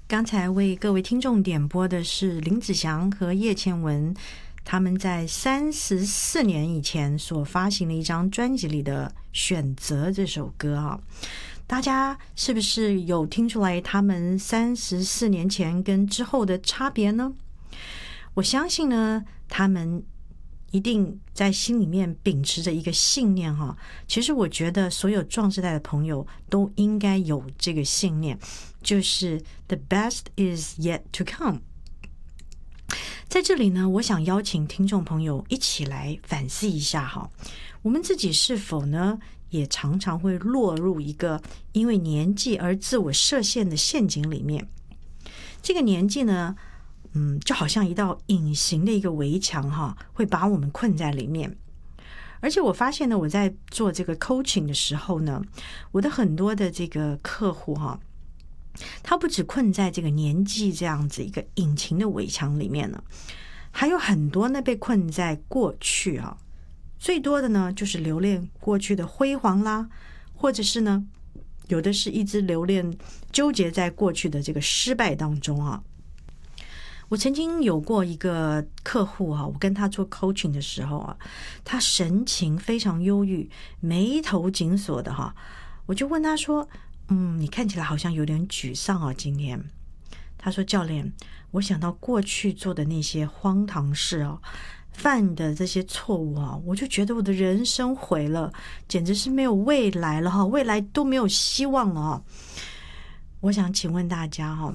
刚才为各位听众点播的是林子祥和叶倩文他们在34年以前所发行的一张专辑里的《选择》这首歌啊。大家是不是有听出来他们34年前跟之后的差别呢？我相信呢，他们一定在心里面秉持着一个信念哈。其实我觉得所有壮世代的朋友都应该有这个信念，就是 The best is yet to come。 在这里呢，我想邀请听众朋友一起来反思一下哈，我们自己是否呢也常常会落入一个因为年纪而自我设限的陷阱里面。这个年纪呢就好像一道隐形的一个围墙哈，会把我们困在里面。而且我发现呢，我在做这个 coaching 的时候呢，我的很多的这个客户哈，他不只困在这个年纪这样子一个隐形的围墙里面呢，还有很多呢被困在过去啊。最多的呢就是留恋过去的辉煌啦，或者是呢有的是一直留恋纠结在过去的这个失败当中啊。我曾经有过一个客户啊，我跟他做 coaching 的时候啊，他神情非常忧郁，眉头紧锁的哈。我就问他说你看起来好像有点沮丧啊今天。他说教练，我想到过去做的那些荒唐事啊，犯的这些错误啊，我就觉得我的人生毁了，简直是没有未来了哈，未来都没有希望了哈。我想请问大家哈，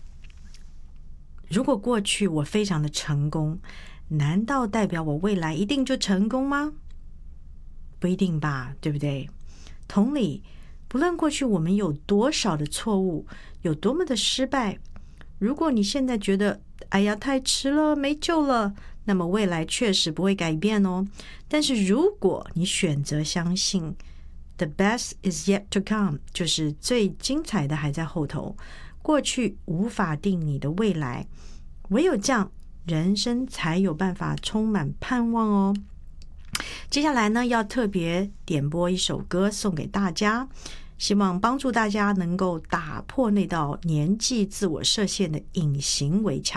如果过去我非常的成功，难道代表我未来一定就成功吗？不一定吧，对不对？同理，不论过去我们有多少的错误，有多么的失败，如果你现在觉得哎呀太迟了，没救了，那么未来确实不会改变哦。但是如果你选择相信 The best is yet to come， 就是最精彩的还在后头，过去无法定你的未来，唯有这样，人生才有办法充满盼望哦。接下来呢，要特别点播一首歌送给大家，希望帮助大家能够打破那道年纪自我设限的隐形围墙。